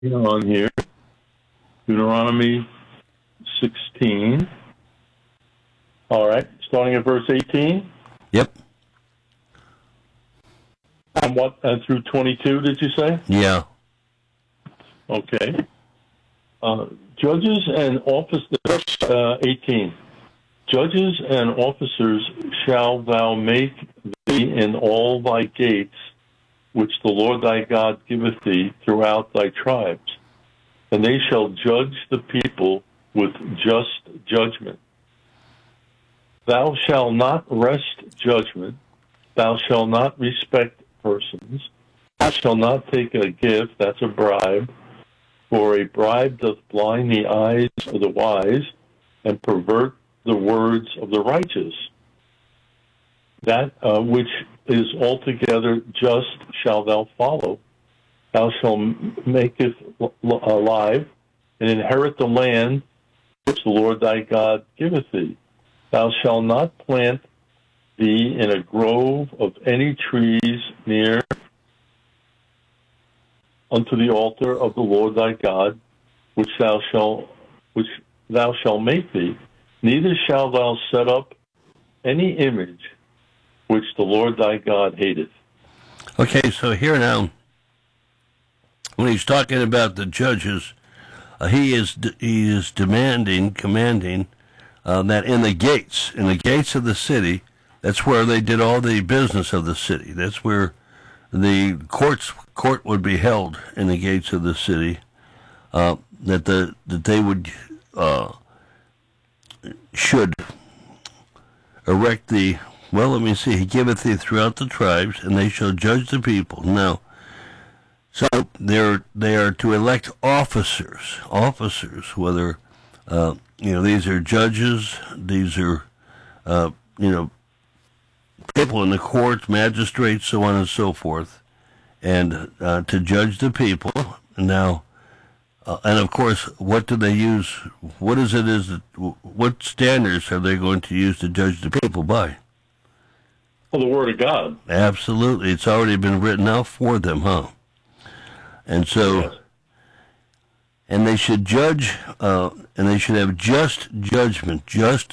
On here, Deuteronomy 16. All right, starting at verse 18. Yep. And what through 22? Did you say? Yeah. Okay. Judges and officers. 18. Judges and officers shall thou make thee in all thy gates, which the Lord thy God giveth thee throughout thy tribes, and they shall judge the people with just judgment. Thou shalt not wrest judgment, thou shalt not respect persons, thou shalt not take a gift, that's a bribe, for a bribe doth blind the eyes of the wise and pervert the words of the righteous. That which is altogether just shall thou follow. Thou shalt make it alive and inherit the land which the Lord thy God giveth thee. Thou shalt not plant thee in a grove of any trees near unto the altar of the Lord thy God, which thou shalt make thee. Neither shalt thou set up any image which the Lord thy God hateth. Okay, so here now, when he's talking about the judges, he is commanding that in the gates of the city, that's where they did all the business of the city. That's where the court would be held, in the gates of the city. That they would should erect the. Well, let me see. He giveth thee throughout the tribes, and they shall judge the people. Now, so they are to elect officers, whether these are judges, these are people in the courts, magistrates, so on and so forth, and to judge the people. Now, and of course, what do they use? What standards are they going to use to judge the people by? Well, the Word of God. Absolutely. It's already been written out for them, huh? And so, yes. And they should judge, and they should have just judgment.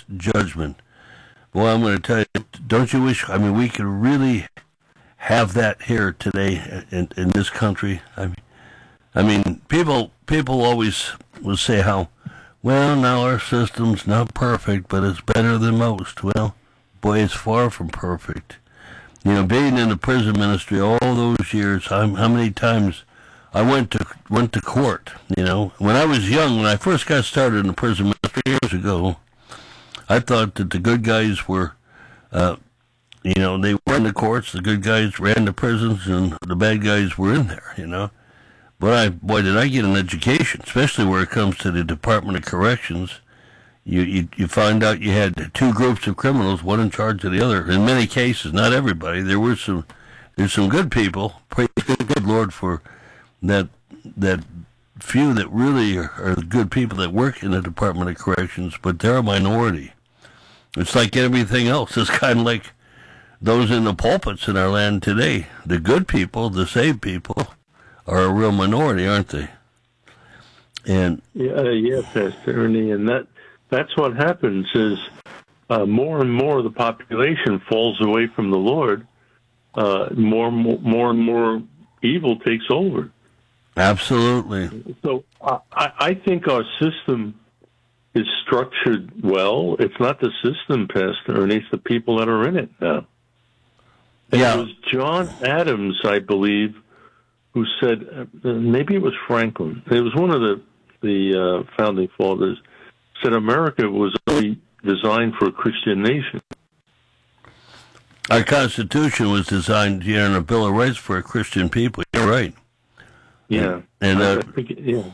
Boy, I'm going to tell you, don't you wish, we could really have that here today in this country? I mean, people always will say how, well, now our system's not perfect, but it's better than most. Well, boy, it's far from perfect. Being in the prison ministry all those years, how many times I went to court. When I was young, when I first got started in the prison ministry years ago, I thought that the good guys were, they were in the courts, the good guys ran the prisons, and the bad guys were in there. But boy, did I get an education, especially where it comes to the Department of Corrections. You find out you had two groups of criminals, one in charge of the other. In many cases, not everybody. There's some good people. Praise the good Lord for that few that really are the good people that work in the Department of Corrections, but they're a minority. It's like everything else. It's kind of like those in the pulpits in our land today. The good people, the saved people, are a real minority, aren't they? And yeah, Pastor Ernie, and that's what happens is more and more of the population falls away from the Lord. More and more evil takes over. Absolutely. So I think our system is structured well. It's not the system, Pastor Ernie, it's the people that are in it now. And yeah. It was John Adams, I believe, who said, maybe it was Franklin. It was one of the founding fathers, said America was only designed for a Christian nation. Our Constitution was designed here in a Bill of Rights for a Christian people. You're right. Yeah. And I think it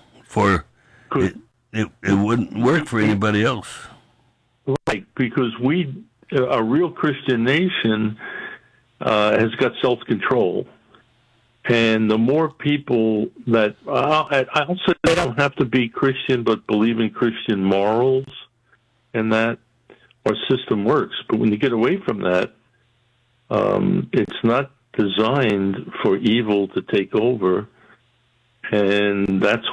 wouldn't work for anybody else. Right, because a real Christian nation has got self-control. And the more people that, I'll say they don't have to be Christian, but believe in Christian morals, and that our system works. But when you get away from that, it's not designed for evil to take over. And that's